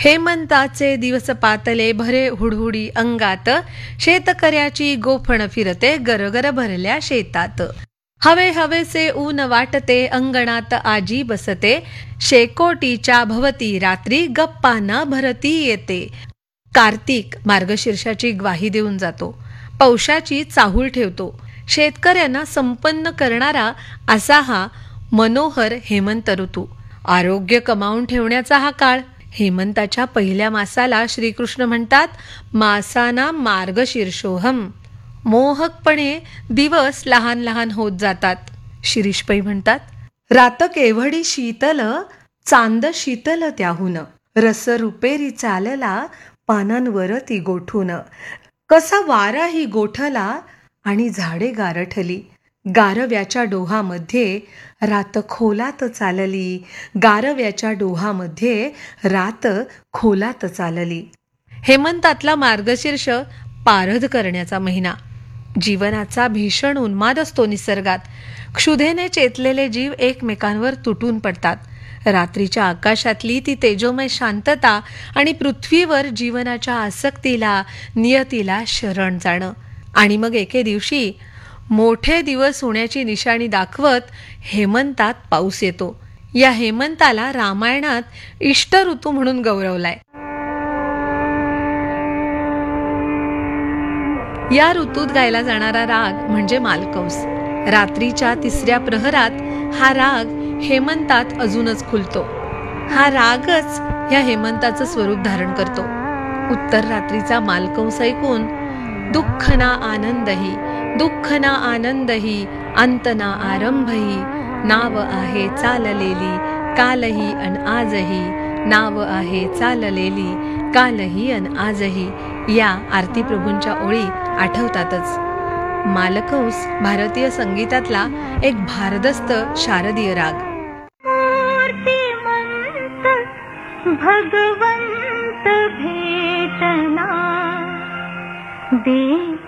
हेमंताचे दिवस पातले भरे हुडहुडी अंगात, शेतकऱ्याची गोफण फिरते गरगर भरल्या शेतात. हवे हवेसे ऊन वाटते अंगणात आजी बसते, शेकोटीच्या भवती रात्री गप्पांना भरती येते. कार्तिक मार्गशीर्षाची ग्वाही देऊन जातो, पौषाची चाहूल ठेवतो. शेतकऱ्यांना संपन्न करणारा असा हा मनोहर हेमंत ऋतू. आरोग्य कमावून ठेवण्याचा हा काळ. हेमंताच्या पहिल्या मासाला श्रीकृष्ण म्हणतात मासाना मार्गशीर्षोहम. मोहकपणे दिवस लहान लहान होत जातात. शिरीषपै म्हणतात रात केवढी शीतल, चांद शीतल त्याहून, रस रुपेरी चालला पानांवर ती गोठून. कसा वारा ही गोठला आणि झाडे गारठली, गारव्याच्या डोहामध्ये रात खोलात चालली, गारव्याच्या डोहामध्ये रात खोलात चालली. हेमंतातला मार्गशीर्ष पारध करण्याचा महिना. जीवनाचा भीषण उन्माद असतो निसर्गात. क्षुधेने चेतलेले जीव एकमेकांवर तुटून पडतात. रात्रीच्या आकाशातली ती तेजोमय शांतता आणि पृथ्वीवर जीवनाच्या आसक्तीला, नियतीला शरण जाणं. आणि मग एके दिवशी मोठे दिवस होण्याची निशाणी दाखवत हेमंतात पाऊस येतो. या हेमंताला रामायणात इष्ट ऋतू म्हणून गौरवलाय. या ऋतूत गायला जाणारा राग म्हणजे मालकंस. रात्रीच्या 3ऱ्या प्रहरात हा राग हेमंतात अजूनच खुलतो. हा रागच ह्या हेमंताचं स्वरूप धारण करतो. उत्तर रात्रीचा मालकंस ऐकून दुःख ना आनंदही, दुःख ना आनंदही, अंत ना आरंभही, नाव आहे चाललेली कालही अन आजही, नाव आहे चाललेली कालही अन आजही. या आरती प्रभूंच्या ओळी आठवतातच. मालकंस भारतीय संगीतातला एक भारदस्त शारदीय राग. भगवंत भेटना दे